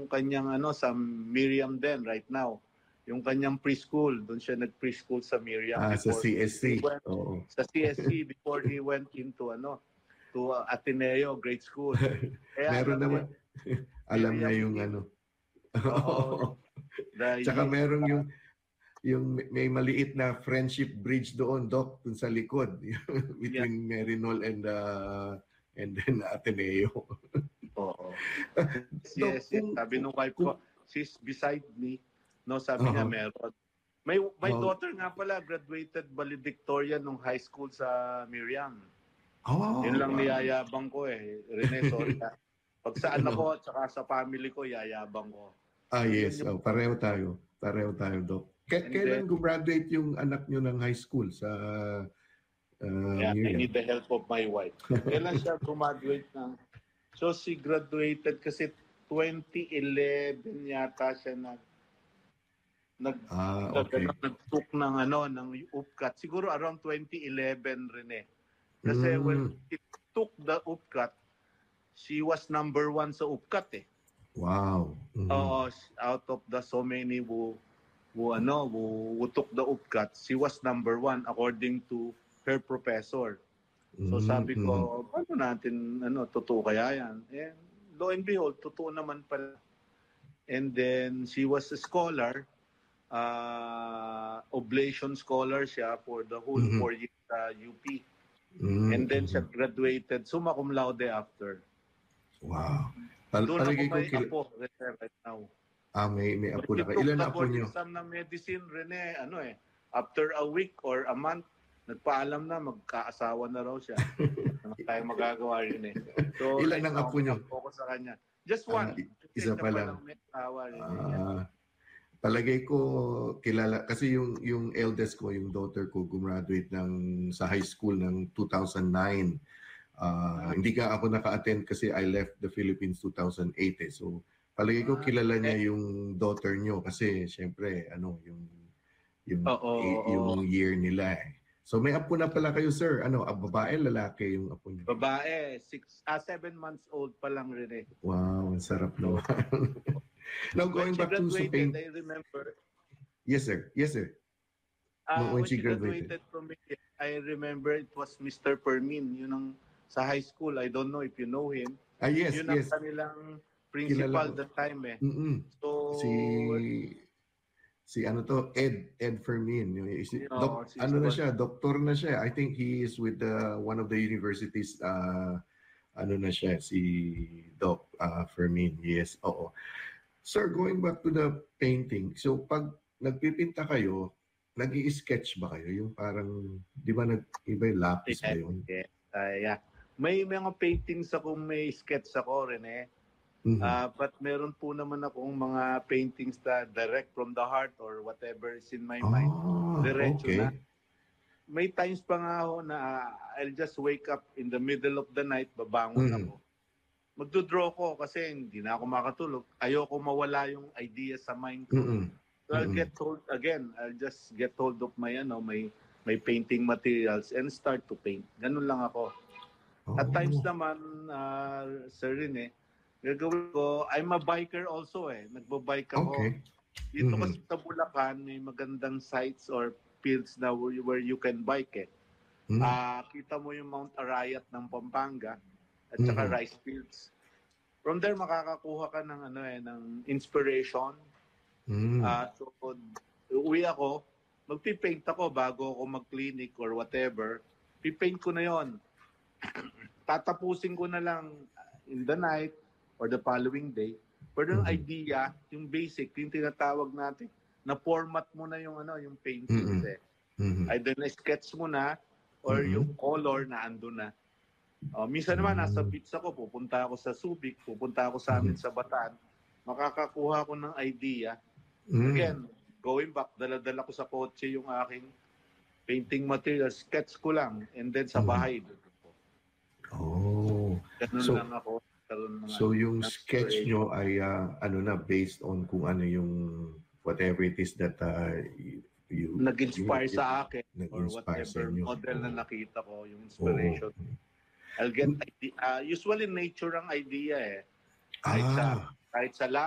kanyang sa Miriam din right now. Yung kanyang preschool, doon siya nag-preschool sa Miriam Sa before CSC. he went, Oo. sa CSC before he went into to Ateneo grade school. Kaya Meron naman. Alam niya yung Oo. Tsaka merong yung may maliit na friendship bridge doon, Doc, dun sa likod between Merinol and then Ateneo. Oo. Doc, Yes. Sabi nung wife ko, she's beside me. No, sabi niya meron. My daughter nga pala graduated valedictorian nung high school sa Miriam. Yun lang niyayabang ko Rene, sorry. Pag saan ako at saka sa family ko, yayabang ko. Yes. Pareho tayo, Doc. Kailan gumraduate yung anak nyo ng high school sa I Miriam? need the help of my wife. Kailan siya graduate ng... So, she graduated kasi 2011 yata siya nag-took ng UPCAT. Siguro around 2011 rin Kasi when she took the UPCAT, she was number 1 sa UPCAT Wow. Out of the so many who took the UPCAT, she was number 1 according to her professor. So sabi ko, paano natin totoo kaya yan? Lo and behold, totoo naman pala. And then she was a scholar, oblation scholar siya for the whole 4 years sa UP. And then siya graduated summa cum laude after. Wow. Doon ako may apo right now. May apo na kayo. Ilan na apo nyo? Exam ng medicine, Rene, after a week or a month, nagpaalam na, magkaasawa na raw siya. Ano tayo magagawa rin So, ilan ang apo nyo? Ako sa kanya. Just one. Isa pa lang. May asawa rin Palagay ko kilala kasi yung eldest ko, yung daughter ko gumraduate sa high school ng 2009. Hindi ka ako naka-attend kasi I left the Philippines 2008 So palagay ko kilala niya yung daughter nyo kasi syempre yung year nila So may apo na pala kayo, sir. Babae, lalaki yung apo niyo? Babae, 7 months old pa lang rin Wow, ang sarap naman. Now, going back to sa paint. I remember. Yes, sir. When she graduated from me, I remember it was Mr. Permin, yun ang sa high school. I don't know if you know him. Yes, yun ang kanilang principal that time So, si Ed Fermin. Na siya, doktor na siya. I think he is with one of the universities, na siya, si Doc Fermin. Yes, oo. Sir, going back to the painting. So, pag nagpipinta kayo, nag-i-sketch ba kayo? Yung parang, di ba iba yung lapis ba yun? Yeah. May mga paintings akong may sketch ako, Rene. But meron po naman akong mga paintings na direct from the heart or whatever is in my mind. Diretso na. May times pa nga ako na I'll just wake up in the middle of the night, babangon ako. Magdodraw ko kasi hindi na ako makatulog. Ayoko mawala yung idea sa mind ko. So I'll get hold again. I'll just get hold of my my painting materials and start to paint. Ganun lang ako. At times naman, Sir Rene, gagawin ko, I'm a biker also Nagbo-bike ako. Dito kasi sa Bulacan, may magandang sites or fields na where you can bike kita mo yung Mount Arayat ng Pampanga at saka rice fields. From there, makakakuha ka ng ng inspiration. So, uwi ako, magpipaint ako bago ako mag-clinic or whatever. Pipaint ko na yon. Tatapusin ko na lang in the night or the following day. Pero yung idea, yung basic, yung tinatawag natin, na format mo na yung yung paintings Either na sketch mo na or yung color na ando na. Minsan naman nasa beach ako, pupunta ako sa Subic, pupunta ako sa amin sa Bataan, makakakuha ko ng idea. Again, going back, dala-dala ko sa kotse yung aking painting material, sketch ko lang, and then sa bahay. Ganun lang ako. So yung sketch nyo ay based on kung ano yung whatever it is that you nag-inspire sa akin or whatever model na nakita ko, yung inspiration. I'll get usually nature ang idea kahit sa